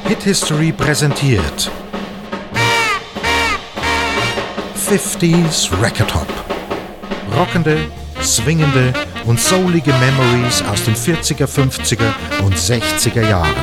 Hit History präsentiert 50s Record Hop. Rockende, swingende und soulige Memories aus den 40er, 50er und 60er Jahren.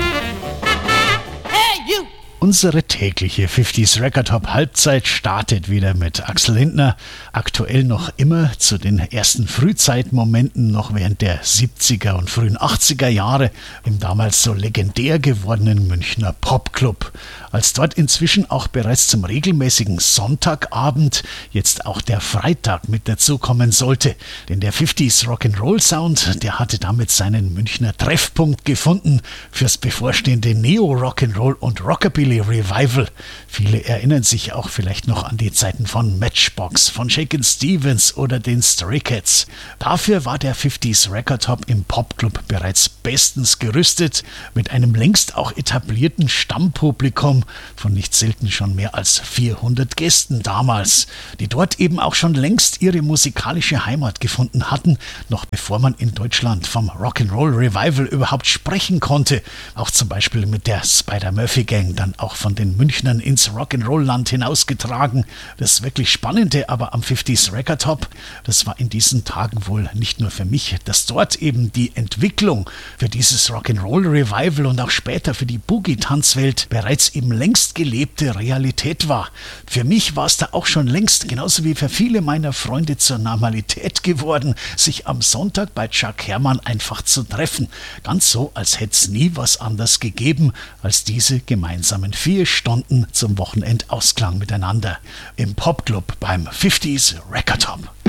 Unsere tägliche 50s Record Hop Halbzeit startet wieder mit Axel Lindner. Aktuell noch immer zu den ersten Frühzeitmomenten noch während der 70er und frühen 80er Jahre im damals so legendär gewordenen Münchner Popclub. Als dort inzwischen auch bereits zum regelmäßigen Sonntagabend jetzt auch der Freitag mit dazukommen sollte. Denn der 50s Rock'n'Roll Sound, der hatte damit seinen Münchner Treffpunkt gefunden fürs bevorstehende Neo-Rock'n'Roll und Rockabilly Revival. Viele erinnern sich auch vielleicht noch an die Zeiten von Matchbox, von Shakin' Stevens oder den Stray Cats. Dafür war der 50s Record Hop im Popclub bereits bestens gerüstet, mit einem längst auch etablierten Stammpublikum von nicht selten schon mehr als 400 Gästen damals, die dort eben auch schon längst ihre musikalische Heimat gefunden hatten, noch bevor man in Deutschland vom Rock'n'Roll Revival überhaupt sprechen konnte. Auch zum Beispiel mit der Spider-Murphy Gang, dann auch von den Münchnern ins Rock'n'Roll-Land hinausgetragen. Das wirklich Spannende aber am 50s Record Hop, das war in diesen Tagen wohl nicht nur für mich, dass dort eben die Entwicklung für dieses Rock'n'Roll Revival und auch später für die Boogie-Tanzwelt bereits eben längst gelebte Realität war. Für mich war es da auch schon längst, genauso wie für viele meiner Freunde, zur Normalität geworden, sich am Sonntag bei Chuck Herrmann einfach zu treffen. Ganz so, als hätte es nie was anderes gegeben als diese gemeinsamen 4 Stunden zum Wochenendausklang miteinander im Popclub beim 50s Record Hop.